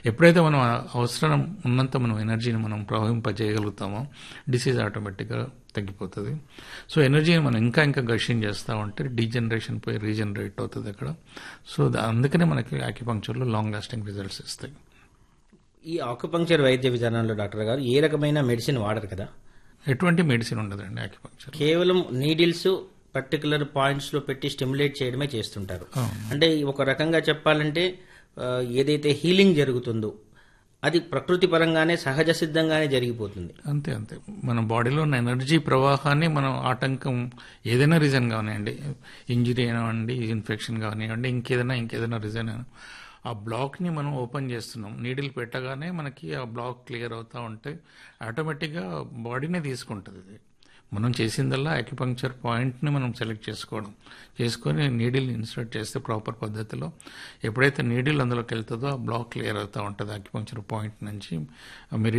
ఎప్పుడైతే మనం అవసరం ఉన్నంత మనం ఎనర్జీని మనం ప్రవహింపజేయగలుగుతామో డిసీజ్ ఆటోమేటిక్గా తగ్గిపోతుంది. సో ఎనర్జీని మనం ఇంకా ఇంకా గషింగ్ చేస్తూ ఉంటే డీజనరేషన్ పోయి రీజనరేట్ అవుతుంది అక్కడ. సో అందుకనే మనకి ఆక్యుపంక్చర్లో లాంగ్ లాస్టింగ్ రిజల్ట్స్ ఇస్తాయి. ఈ ఆక్యుపంక్చర్ వైద్య విధానంలో డాక్టర్ గారు ఏ రకమైన మెడిసిన్ వాడరు కదా? ఎటువంటి మెడిసిన్ ఉండదండి ఆక్యుపంక్చర్. కేవలం నీడిల్స్ పర్టికులర్ పాయింట్స్ లో పెట్టి స్టిమ్యులేట్ చేయడమే చేస్తుంటారు. అంటే ఒక రకంగా చెప్పాలంటే ఏదైతే హీలింగ్ జరుగుతుందో అది ప్రకృతి పరంగానే సహజ సిద్ధంగానే జరిగిపోతుంది. అంతే అంతే. మన బాడీలో ఉన్న ఎనర్జీ ప్రవాహాన్ని మనం ఆటంకం ఏదైనా రీజన్ కానివ్వండి, ఇంజరీ అయినావండి, ఇన్ఫెక్షన్ కానివ్వండి, ఇంకేదైనా రీజన్ అయినా ఆ బ్లాక్ని మనం ఓపెన్ చేస్తున్నాం. నీడిల్ పెట్టగానే మనకి ఆ బ్లాక్ క్లియర్ అవుతూ ఉంటే ఆటోమేటిక్గా బాడీనే తీసుకుంటుంది. ఇది మనం చేసిందల్లా ఆక్యుపంక్చర్ పాయింట్ని మనం సెలెక్ట్ చేసుకొని నీడిల్ని ఇన్సర్ట్ చేస్తే ప్రాపర్ పద్ధతిలో ఎప్పుడైతే నీడిల్ అందులోకి వెళ్తుందో ఆ బ్లాక్ క్లియర్ అవుతూ ఉంటుంది ఆక్యుపంక్చర్ పాయింట్ నుంచి.